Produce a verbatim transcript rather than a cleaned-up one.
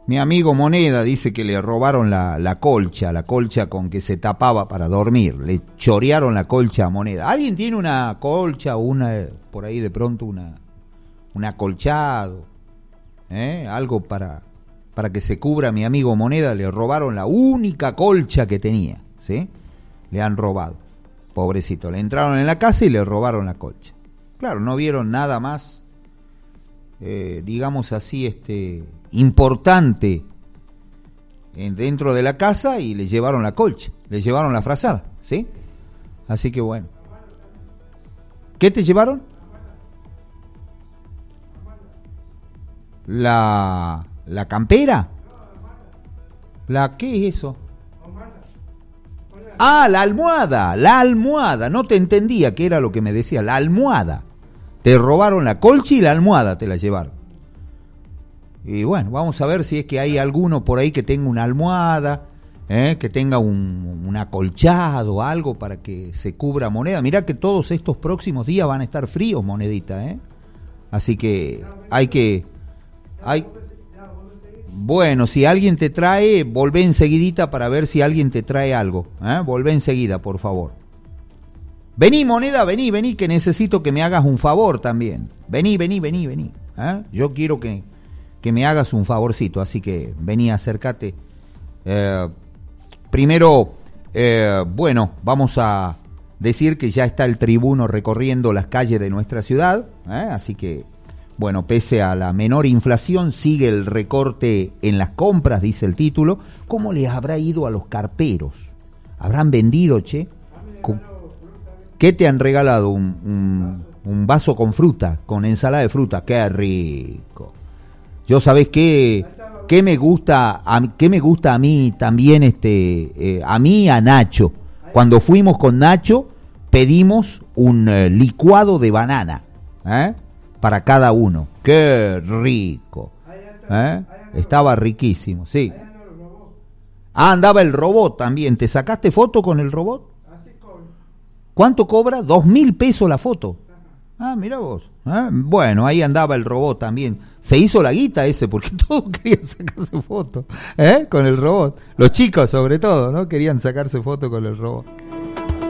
Mi amigo Moneda dice que le robaron la, la colcha, la colcha con que se tapaba para dormir. Le chorearon la colcha a Moneda. ¿Alguien tiene una colcha o una, por ahí de pronto, una, un acolchado? ¿Eh? Algo para, para que se cubra a mi amigo Moneda. Le robaron la única colcha que tenía, ¿sí? Le han robado. Pobrecito. Le entraron en la casa y le robaron la colcha. Claro, no vieron nada más, eh, digamos así, este... importante dentro de la casa y le llevaron la colcha, le llevaron la frazada, ¿sí? Así que bueno. ¿Qué te llevaron? La la campera. ¿La qué es eso? Ah, la almohada, la almohada, no te entendía qué era lo que me decía, la almohada. Te robaron la colcha y la almohada te la llevaron. Y bueno, vamos a ver si es que hay alguno por ahí que tenga una almohada, ¿eh? Que tenga un, un acolchado, algo para que se cubra Moneda. Mirá que todos estos próximos días van a estar fríos, Monedita, ¿eh? Así que hay que... hay Bueno, si alguien te trae, volvé enseguidita para ver si alguien te trae algo, ¿eh? Volvé enseguida, por favor. Vení, Moneda, vení, vení, que necesito que me hagas un favor también. Vení, vení, vení, vení, ¿eh? Yo quiero que... que me hagas un favorcito, así que vení, acércate. Eh, primero, eh, bueno, vamos a decir que ya está el tribuno recorriendo las calles de nuestra ciudad, ¿eh? Así que, bueno, pese a la menor inflación, sigue el recorte en las compras, dice el título. ¿Cómo les habrá ido a los carperos? ¿Habrán vendido, che? ¿Qué te han regalado? Un, un, un vaso con fruta, con ensalada de fruta. ¡Qué rico! Yo, ¿sabés qué? ¿Qué me gusta a, qué me gusta a mí también, este, eh, a mí, a Nacho? Cuando fuimos con Nacho, pedimos un eh, licuado de banana, ¿eh? Para cada uno. ¡Qué rico! ¿Eh? Estaba riquísimo, sí. Ah, andaba el robot también. ¿Te sacaste foto con el robot? ¿Cuánto cobra? Dos mil pesos la foto. Ah, mira vos. ¿Eh? Bueno, ahí andaba el robot también. Se hizo la guita ese, porque todos querían sacarse foto, ¿eh? Con el robot. Los chicos, sobre todo, ¿no? Querían sacarse foto con el robot.